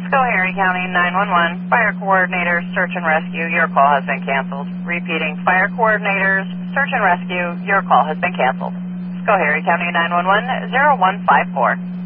Schoharie County 911, fire coordinators, search and rescue, your call has been canceled. Repeating, fire coordinators, search and rescue, your call has been canceled. Schoharie County 911, 0154.